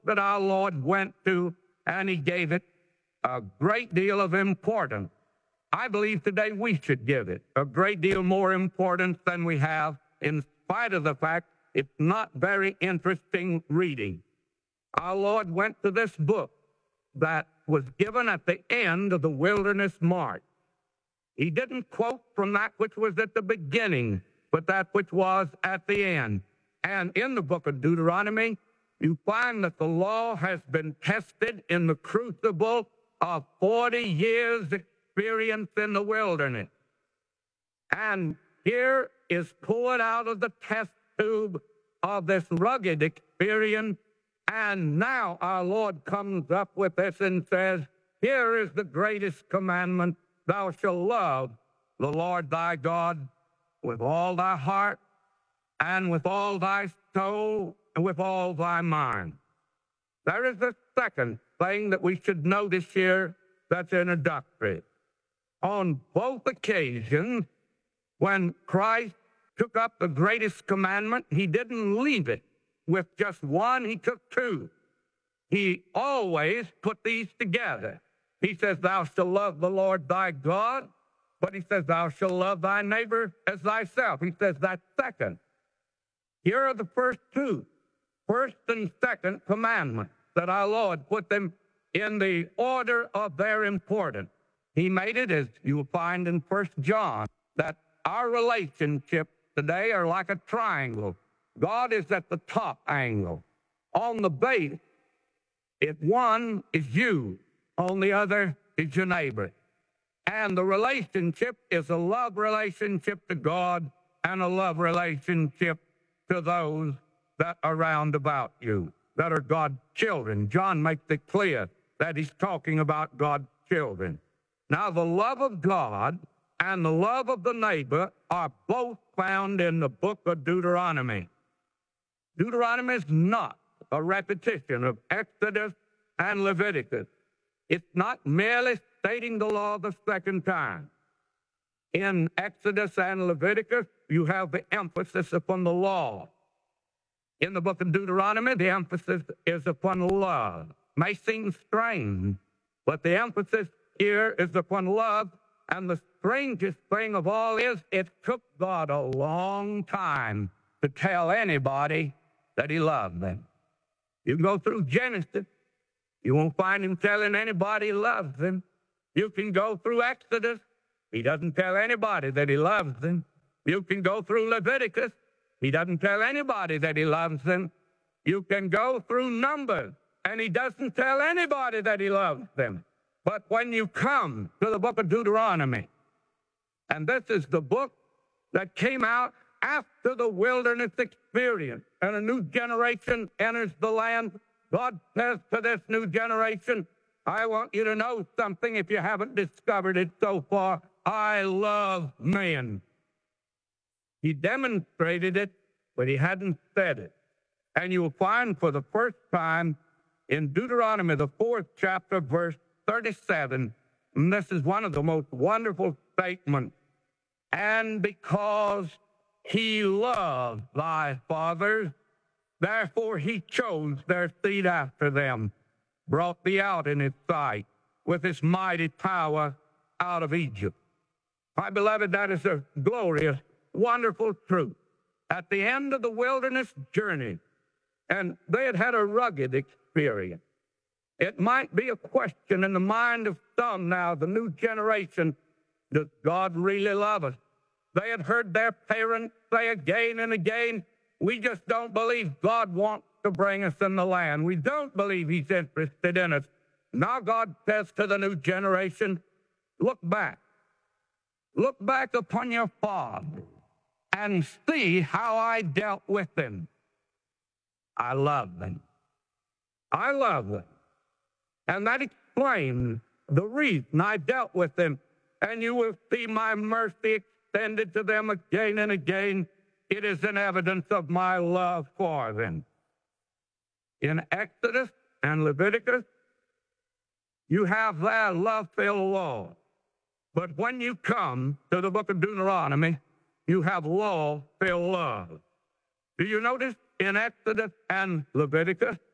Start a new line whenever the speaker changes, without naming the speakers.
that our Lord went to, and he gave it a great deal of importance. I believe today we should give it a great deal more importance than we have, in spite of the fact it's not very interesting reading. Our Lord went to this book that was given at the end of the wilderness march. He didn't quote from that which was at the beginning, but that which was at the end. And in the book of Deuteronomy, you find that the law has been tested in the crucible of 40 years' experience in the wilderness. And here is pulled out of the test tube of this rugged experience. And now our Lord comes up with this and says, here is the greatest commandment. Thou shalt love the Lord thy God with all thy heart and with all thy soul and with all thy mind. There is a second thing that we should notice here that's introductory. On both occasions, when Christ took up the greatest commandment, he didn't leave it with just one, he took two. He always put these together. He says, thou shalt love the Lord thy God, but he says, thou shalt love thy neighbor as thyself. He says that's second. Here are the first two, first and second commandments, that our Lord put them in the order of their importance. He made it, as you will find in 1 John, that our relationships today are like a triangle. God is at the top angle. On the base, if one is you, on the other is your neighbor. And the relationship is a love relationship to God and a love relationship to those that are round about you, that are God's children. John makes it clear that he's talking about God's children. Now, the love of God and the love of the neighbor are both found in the book of Deuteronomy. Deuteronomy is not a repetition of Exodus and Leviticus. It's not merely stating the law the second time. In Exodus and Leviticus, you have the emphasis upon the law. In the book of Deuteronomy, the emphasis is upon love. May seem strange, but the emphasis here is upon love. And the strangest thing of all is it took God a long time to tell anybody that he loved them. You can go through Genesis, you won't find him telling anybody he loves them. You can go through Exodus, he doesn't tell anybody that he loves them. You can go through Leviticus, he doesn't tell anybody that he loves them. You can go through Numbers, and he doesn't tell anybody that he loves them. But when you come to the book of Deuteronomy, and this is the book that came out after the wilderness experience, and a new generation enters the land, God says to this new generation, I want you to know something if you haven't discovered it so far. I love men. He demonstrated it, but he hadn't said it. And you will find for the first time in Deuteronomy, the 4th chapter, verse 37, and this is one of the most wonderful statements. And because he loved thy fathers, therefore he chose their seed after them, brought thee out in his sight with his mighty power out of Egypt. My beloved, that is a glorious, wonderful truth. At the end of the wilderness journey, and they had had a rugged experience. It might be a question in the mind of some now, the new generation, does God really love us? They had heard their parents say again and again, we just don't believe God wants to bring us in the land. We don't believe he's interested in us. Now God says to the new generation, look back. Look back upon your father and see how I dealt with them. I love them. I love them. And that explains the reason I dealt with them. And you will see my mercy extended to them again and again. It is an evidence of my love for them. In Exodus and Leviticus, you have their love-filled law. But when you come to the book of Deuteronomy, you have law-filled love. Do you notice in Exodus and Leviticus,